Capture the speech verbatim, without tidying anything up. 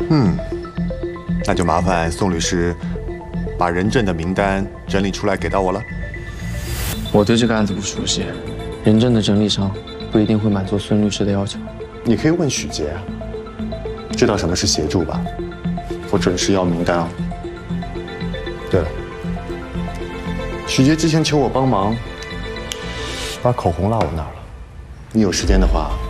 嗯，那就麻烦宋律师把人证的名单整理出来给到我了。 我对这个案子不熟悉，人证的整理上不一定会满足孙律师的要求。 你可以问许杰啊，知道什么是协助吧？我准时要名单啊。对了，许杰之前求我帮忙，把口红落我那儿了。你有时间的话，